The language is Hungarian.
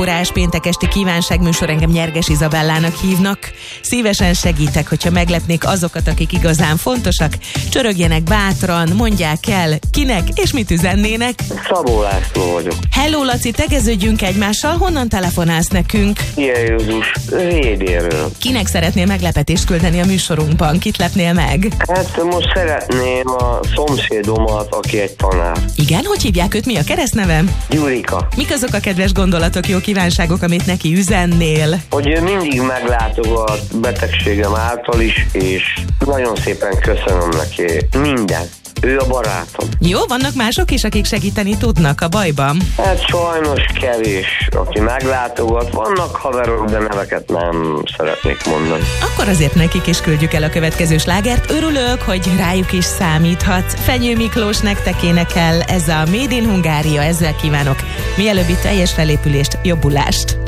órás péntekesti kívánságműsor, engem Nyerges Izabellának hívnak. Szívesen segítek, hogyha meglepnék azokat, akik igazán fontosak. Csörögjenek bátran, mondják el, kinek és mit üzennének. Szabó László vagyok. Hello Laci, tegeződjünk egymással, honnan telefonálsz nekünk? Ilyen Jézus, Rédéről. Kinek szeretnél meglepetést küldeni a műsorunkban? Kit lepnél meg? Hát most szeretném a szomszédomat, aki egy tanár. Igen, hogy hívják őt, mi a keresztnevem? Gyurika. Mik azok a kedves gondolatok, jó kívánságok, amit neki üzennél? Hogy ő mindig meglátogat betegségem által is, és nagyon szépen köszönöm neki minden. Ő a barátom. Jó, vannak mások is, akik segíteni tudnak a bajban? Hát sajnos kevés, aki meglátogat. Vannak haverok, de neveket nem szeretnék mondani. Akkor azért nekik is küldjük el a következő slágert. Örülök, hogy rájuk is számíthat. Fenyő Miklós nektek énekel, ez a Made in Hungária, ezzel kívánok mielőbbi teljes felépülést, jobbulást.